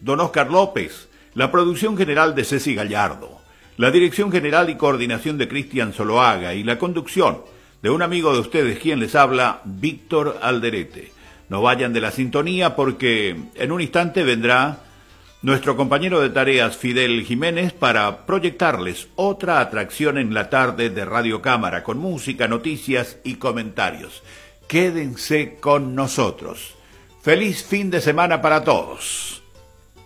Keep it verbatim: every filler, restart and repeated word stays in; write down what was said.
don Oscar López, la producción general de Ceci Gallardo, la dirección general y coordinación de Cristian Zoloaga y la conducción de un amigo de ustedes, quien les habla, Víctor Alderete. No vayan de la sintonía porque en un instante vendrá nuestro compañero de tareas Fidel Jiménez para proyectarles otra atracción en la tarde de Radio Cámara con música, noticias y comentarios. Quédense con nosotros. Feliz fin de semana para todos.